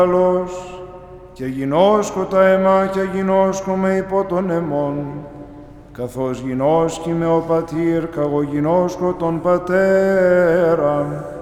και γινώσκω τα αίμα και γινώσκω με υπό των αιμών, καθώς γινώσκει με ο πατήρ καγω γινώσκω τον πατέρα.